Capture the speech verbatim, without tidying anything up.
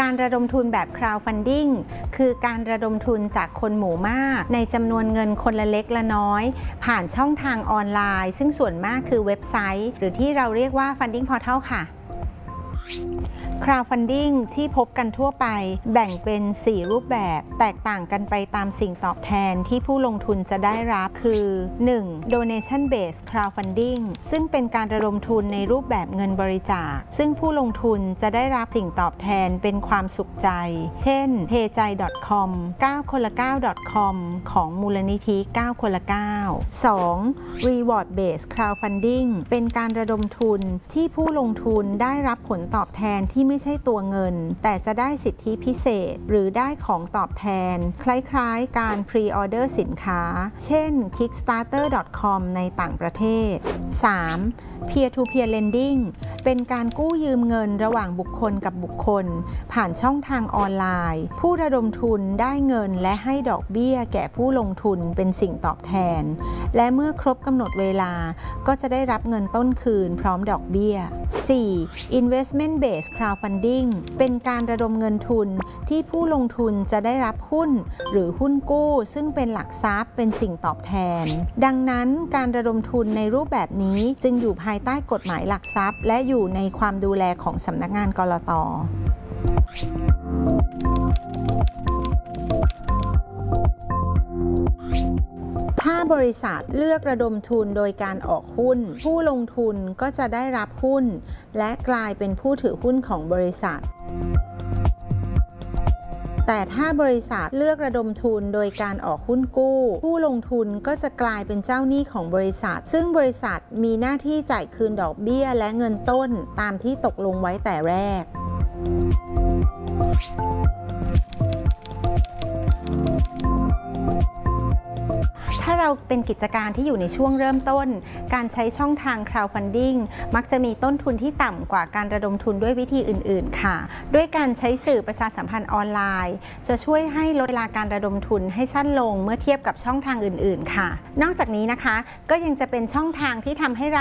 การระดมทุนแบบ crowdfunding คือการระดมทุนจากคนหมู่มากในจำนวนเงินคนละเล็กละน้อยผ่านช่องทางออนไลน์ซึ่งส่วนมากคือเว็บไซต์หรือที่เราเรียกว่า funding portal ค่ะ crowdfunding ที่พบกันทั่วไปแบ่งเป็น สี่ รูปแบบแตกต่างกันไปตามสิ่งตอบแทนที่ผู้ลงทุนจะได้รับคือ หนึ่ง donation based crowdfunding ซึ่งเป็นการระดมทุนในรูปแบบเงินบริจาคซึ่งผู้ลงทุนจะได้รับสิ่งตอบแทนเป็นความสุขใจเช่น เพย์ใจ ดอท คอม เก้าคนละเก้า ดอท คอม ของมูลนิธิ เก้าคนละเก้า สอง reward based crowdfunding เป็นการระดมทุนที่ผู้ลงทุนได้รับผลตอบแทนที่ไม่ใช่ตัวเงินแต่จะได้สิทธิพิเศษหรือได้ของตอบแทนคล้ายๆการพรีออเดอร์สินค้าเช่น คิกสตาร์เตอร์ ดอท คอม ในต่างประเทศ สาม peer to peer lending เป็นการกู้ยืมเงินระหว่างบุคคลกับบุคคลผ่านช่องทางออนไลน์ผู้ระดมทุนได้เงินและให้ดอกเบี้ยแก่ผู้ลงทุนเป็นสิ่งตอบแทนและเมื่อครบกำหนดเวลาก็จะได้รับเงินต้นคืนพร้อมดอกเบี้ย สี่ investment based crowdfunding เป็นการระดมเงินทุนที่ผู้ลงทุนจะได้รับหุ้นหรือหุ้นกู้ซึ่งเป็นหลักทรัพย์เป็นสิ่งตอบแทนดังนั้นการระดมทุนในรูปแบบนี้จึงอยู่ภายใต้กฎหมายหลักทรัพย์และอยู่ในความดูแลของสำนักงานกลต.ถ้าบริษัทเลือกระดมทุนโดยการออกหุ้นผู้ลงทุนก็จะได้รับหุ้นและกลายเป็นผู้ถือหุ้นของบริษัทแต่ถ้าบริษัทเลือกระดมทุนโดยการออกหุ้นกู้ผู้ลงทุนก็จะกลายเป็นเจ้าหนี้ของบริษัทซึ่งบริษัทมีหน้าที่จ่ายคืนดอกเบี้ยและเงินต้นตามที่ตกลงไว้แต่แรกถ้าเราเป็นกิจการที่อยู่ในช่วงเริ่มต้นการใช้ช่องทาง crowdfunding มักจะมีต้นทุนที่ต่ำกว่าการระดมทุนด้วยวิธีอื่นๆค่ะด้วยการใช้สื่อประชาสัมพันธ์ออนไลน์จะช่วยให้ลดเวลาการระดมทุนให้สั้นลงเมื่อเทียบกับช่องทางอื่นๆค่ะนอกจากนี้นะคะก็ยังจะเป็นช่องทางที่ทำให้เรา